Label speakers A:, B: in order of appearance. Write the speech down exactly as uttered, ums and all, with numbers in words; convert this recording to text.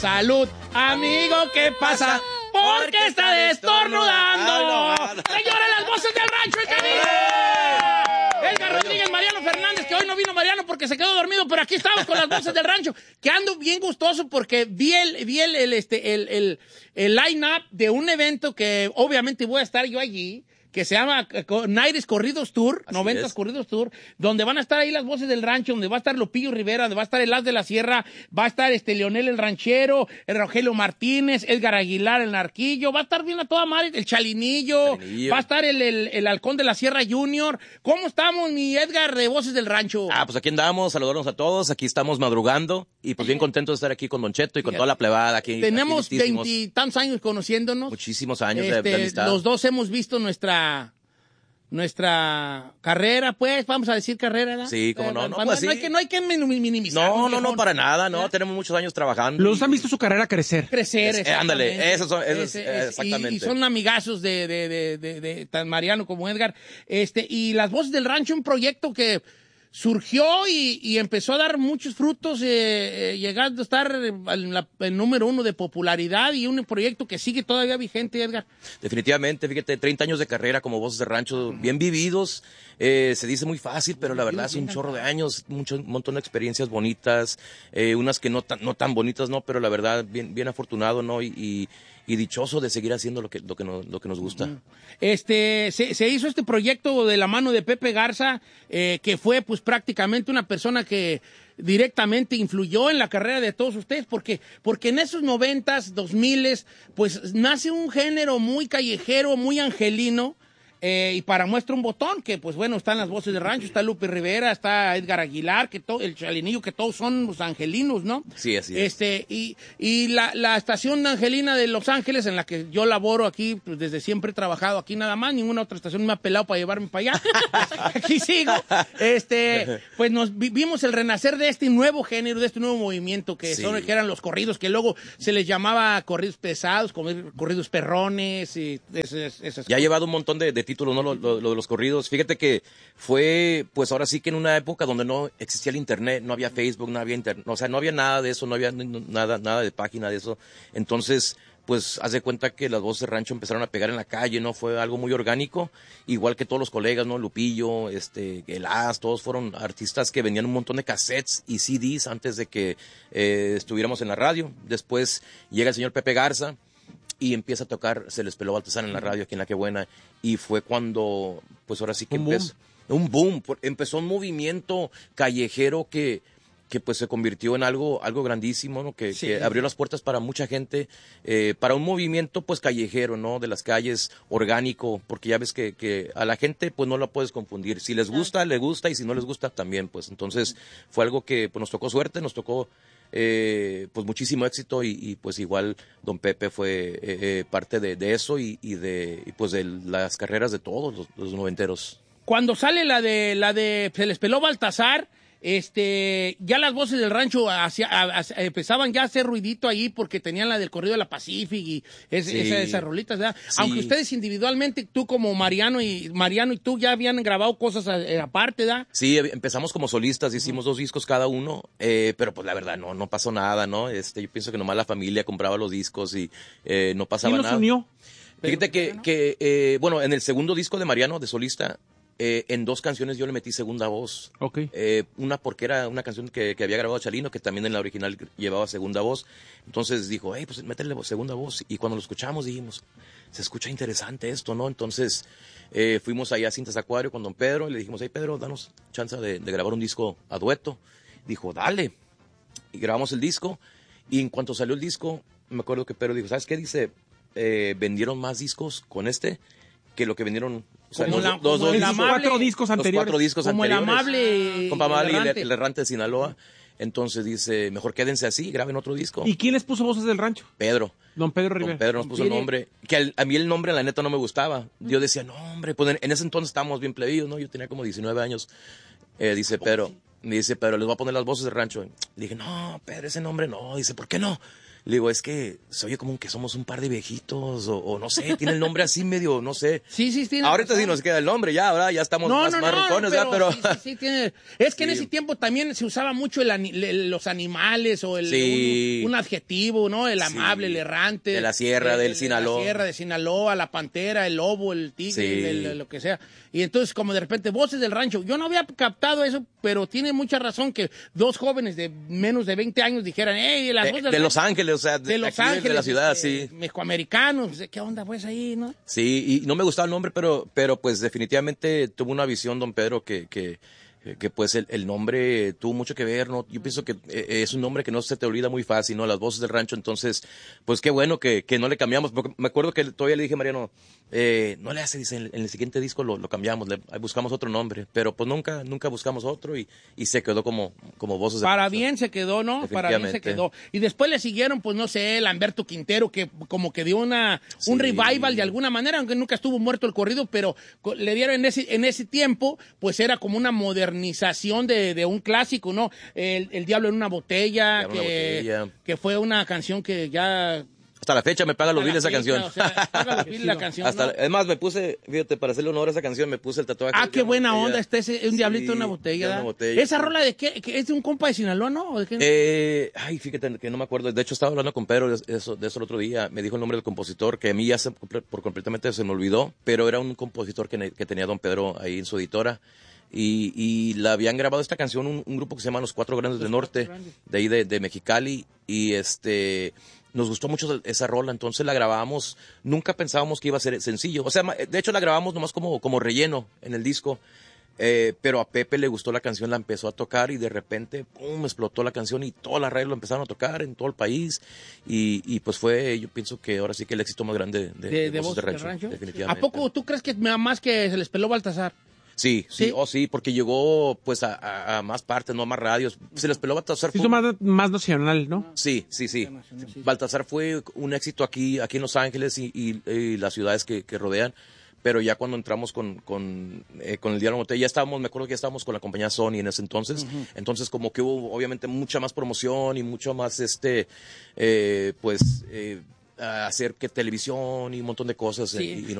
A: Salud, amigo, ¿qué pasa? Porque está destornudando. Señores, las voces del rancho, el camino. Edgar Rodríguez, Mariano Fernández, que hoy no vino Mariano porque se quedó dormido, pero aquí estamos con las voces del rancho, que ando bien gustoso porque vi el, vi el, el, este, el, el, el line-up de un evento que obviamente voy a estar yo allí, que se llama Nights Corridos Tour, noventas Corridos Tour, donde van a estar ahí las voces del rancho, donde va a estar Lupillo Rivera, donde va a estar el As de la Sierra, va a estar este Leonel el Ranchero, el Rogelio Martínez, Edgar Aguilar el Narquillo, va a estar bien a toda madre, el Chalinillo, Chalinillo. Va a estar el, el, el Halcón de la Sierra Junior. ¿Cómo estamos, mi Edgar, de Voces del Rancho?
B: Ah, pues aquí andamos, saludarnos a todos, aquí estamos madrugando y pues bien contentos de estar aquí con Don Cheto y con toda la plebada aquí.
A: Tenemos veintitantos años conociéndonos.
B: Muchísimos años
A: este,
B: de, de amistad.
A: Los dos hemos visto nuestra... Nuestra carrera, pues, vamos a decir carrera, ¿verdad?
B: Sí, cómo no, no,
A: no,
B: pues
A: no,
B: sí.
A: hay que, no hay que minimizar.
B: No, no, no, para nada, no, tenemos muchos años trabajando.
C: Los y... han visto su carrera crecer.
A: Crecer,
B: es, eh, Ándale, eso son, eso es,
A: es, es,
B: exactamente.
A: Y, y son amigazos de, de, de, de, de tan Mariano como Edgar. Este, y Las Voces del Rancho, un proyecto que surgió y, y empezó a dar muchos frutos, eh, eh, llegando a estar en la, el número uno de popularidad y un proyecto que sigue todavía vigente, Edgar.
B: Definitivamente, fíjate, treinta años de carrera como Voces de Rancho, bien vividos, eh, se dice muy fácil, pero la verdad es un chorro de años, mucho, un montón de experiencias bonitas, eh, unas que no tan, no tan bonitas, ¿no? Pero la verdad, bien, bien afortunado, ¿no? Y, y y dichoso de seguir haciendo lo que, lo que, nos, lo que nos gusta.
A: Este, se, se hizo este proyecto de la mano de Pepe Garza, eh, que fue pues prácticamente una persona que directamente influyó en la carrera de todos ustedes, porque, porque en esos noventas, dos miles, pues nace un género muy callejero, muy angelino. Eh, y para muestra un botón, que pues bueno, están las voces de rancho, está Lupe Rivera, está Edgar Aguilar, que todo, el Chalinillo, que todos son los angelinos, ¿no?
B: Sí, así es.
A: Este, y, y la, la estación angelina de Los Ángeles, en la que yo laboro aquí, pues desde siempre he trabajado aquí nada más, ninguna otra estación me ha pelado para llevarme para allá. Aquí sigo. Este, pues nos vimos el renacer de este nuevo género, de este nuevo movimiento, que sí. son, que eran los corridos, que luego se les llamaba corridos pesados, corridos perrones, y esas, esas
B: ya ha llevado un montón de, de título, ¿no? Lo, lo, lo de los corridos. Fíjate que fue, pues ahora sí que en una época donde no existía el internet, no había Facebook, no había internet, o sea, no había nada de eso, no había no, nada, nada de página de eso. Entonces, pues, haz de cuenta que las voces de rancho empezaron a pegar en la calle, ¿no? Fue algo muy orgánico, igual que todos los colegas, ¿no? Lupillo, este, el As, todos fueron artistas que vendían un montón de cassettes y C Ds antes de que eh, estuviéramos en la radio. Después llega el señor Pepe Garza y empieza a tocar Se les peló Baltasar en la radio aquí en La Que Buena, y fue cuando, pues ahora sí que
C: un
B: empezó
C: boom.
B: un boom, empezó un movimiento callejero que, que pues se convirtió en algo, algo grandísimo, ¿no? Que, sí. que abrió las puertas para mucha gente, eh, para un movimiento pues callejero, ¿no? De las calles, orgánico, porque ya ves que, que a la gente pues no la puedes confundir, si les gusta, les gusta, y si no les gusta también, pues entonces fue algo que pues nos tocó suerte, nos tocó Eh, pues muchísimo éxito, y, y pues igual don Pepe fue eh, eh, parte de, de eso y, y de y pues de las carreras de todos los, los noventeros.
A: Cuando sale la de la de Se les peló Baltasar, este, ya las voces del rancho hacia, a, a, empezaban ya a hacer ruidito ahí porque tenían la del corrido de la Pacific y es, sí. esa, esas rolitas, ¿verdad? Sí. Aunque ustedes individualmente, tú como Mariano y Mariano y tú ya habían grabado cosas a, a, aparte, ¿verdad?
B: Sí, empezamos como solistas, hicimos uh-huh. dos discos cada uno, eh, pero pues la verdad no, no pasó nada, ¿no? Este, yo pienso que nomás la familia compraba los discos y eh, no pasaba
C: nada. ¿Quién los unió?
B: Fíjate que, que eh, bueno, en el segundo disco de Mariano, de solista, Eh, en dos canciones yo le metí segunda voz.
C: Okay.
B: Eh, una porque era una canción que, que había grabado Chalino, que también en la original llevaba segunda voz. Entonces dijo, hey, pues métele segunda voz. Y cuando lo escuchamos dijimos, se escucha interesante esto, ¿no? Entonces eh, fuimos allá a Cintas Acuario con don Pedro y le dijimos, hey, Pedro, danos chance de, de grabar un disco a dueto. Dijo, dale. Y grabamos el disco. Y en cuanto salió el disco, me acuerdo que Pedro dijo, ¿sabes qué? Dice, eh, vendieron más discos con este que lo que vendieron. O sea,
A: como
B: los,
A: la,
B: los,
A: como
B: los,
A: el amable,
C: cuatro discos anteriores.
B: Los cuatro discos
A: como
B: anteriores.
A: el amable.
B: Compa Amable y el,
A: errante.
B: el errante de Sinaloa. Entonces dice, mejor quédense así, graben otro disco.
C: ¿Y quién les puso voces del rancho?
B: Pedro.
C: Don Pedro Rivera.
B: Don Pedro nos puso el nombre. Que al, a mí el nombre, la neta, no me gustaba. Yo decía, no, hombre, pues en, en ese entonces estábamos bien plebidos, ¿no? Yo tenía como diecinueve años. Eh, dice Pedro, me dice Pedro, les voy a poner las voces del rancho. Le dije, no, Pedro, ese nombre no. Dice, ¿por qué no? Le digo, es que se oye como que somos un par de viejitos, o, o no sé, tiene el nombre así medio, no sé.
A: Sí, sí, sí.
B: Ahorita sí nos queda el nombre, ya, ahora ya estamos
A: No,
B: más,
A: no,
B: más
A: no,
B: rocones,
A: pero,
B: ¿verdad? Pero
A: sí, sí, sí, tiene... Es que en
B: Sí.
A: ese tiempo también se usaba mucho el ani- el- los animales o el,
B: Sí.
A: un, un adjetivo, ¿no? El amable,
B: Sí.
A: el errante.
B: De la sierra,
A: el-
B: del
A: el-
B: Sinaloa.
A: La sierra de Sinaloa, la pantera, el lobo, el tigre,
B: Sí.
A: el- el- lo que sea. Y entonces, como de repente, voces del rancho. Yo no había captado eso, pero tiene mucha razón que dos jóvenes de menos de veinte años dijeran, hey, las
B: de,
A: voces del
B: de
A: rancho.
B: Los Ángeles, o sea, de,
A: De Los
B: aquí,
A: Ángeles.
B: de la ciudad,
A: este,
B: sí.
A: Mexicoamericanos. ¿Qué onda, pues, ahí, no?
B: Sí, y no me gustaba el nombre, pero, pero pues definitivamente tuvo una visión, don Pedro, que, que, que pues el, el nombre tuvo mucho que ver, ¿no? Yo pienso que eh, es un nombre que no se te olvida muy fácil, ¿no? Las voces del rancho, entonces, pues qué bueno que, que no le cambiamos, porque me acuerdo que todavía le dije a Mariano, eh, no le hace, dice, en el, en el siguiente disco lo, lo cambiamos, le, buscamos otro nombre, pero pues nunca, nunca buscamos otro y, y se quedó como, como voces del
A: Para
B: rancho.
A: bien se quedó, ¿no? Para bien se
B: Definitivamente.
A: quedó. Y después le siguieron, pues no sé, Lamberto Quintero, que como que dio una un
B: Sí.
A: revival de alguna manera, aunque nunca estuvo muerto el corrido, pero co- le dieron en ese, en ese tiempo, pues era como una modernización de, de un clásico, ¿no? El, El Diablo en una botella,
B: Diablo en
A: que,
B: una botella.
A: que fue una canción que ya...
B: Hasta la fecha me paga los
A: hasta la
B: biles esa
A: fecha,
B: canción.
A: o sea, paga los biles la canción,
B: Hasta,
A: ¿no?
B: además me puse, fíjate, para hacerle honor a esa canción me puse el tatuaje.
A: Ah,
B: de
A: qué
B: una
A: buena
B: botella.
A: onda está ese, un diablito en una
B: Sí,
A: botella.
B: de una
A: ¿verdad?
B: botella,
A: ¿Esa
B: sí.
A: rola de qué? ¿Es de un compa de Sinaloa, no? ¿O de qué?
B: Eh, ay, fíjate que no me acuerdo. De hecho, estaba hablando con Pedro de eso, de eso el otro día. Me dijo el nombre del compositor, que a mí ya se, por completamente se me olvidó, pero era un compositor que, que tenía don Pedro ahí en su editora. Y, y la habían grabado esta canción un, un grupo que se llama Los Cuatro Grandes del Norte, de ahí de, de Mexicali. Y este... Nos gustó mucho esa rola, entonces la grabamos. Nunca pensábamos que iba a ser sencillo. O sea, de hecho la grabamos nomás como, como relleno en el disco. Eh, pero a Pepe le gustó la canción, la empezó a tocar y de repente, pum, explotó la canción y todas las radios lo empezaron a tocar en todo el país. Y, y pues fue, yo pienso que ahora sí que el éxito más grande de,
A: de, de
B: Voces
A: Voces
B: de
A: del
B: Rancho,
A: Rancho.
B: definitivamente.
A: ¿A poco tú crees que más que se les peló Baltasar?
B: Sí, sí,
A: ¿Sí?
B: oh sí, porque llegó pues a, a, a más partes, no a más radios. Se les peló Baltasar.
C: Se
B: fue-
C: hizo más, más nacional, ¿no?
B: Sí, sí, sí.
A: Internacional, sí, sí.
B: Baltasar fue un éxito aquí, aquí en Los Ángeles y, y- y las ciudades que, que rodean. Pero ya cuando entramos con, con, eh, con el Diablo en una Botella, ya estábamos, me acuerdo que ya estábamos con la compañía Sony en ese entonces. Entonces como que hubo obviamente mucha más promoción y mucho más, este, eh, pues, eh, hacer que televisión y un montón de cosas.
A: Sí.
B: eh, y, y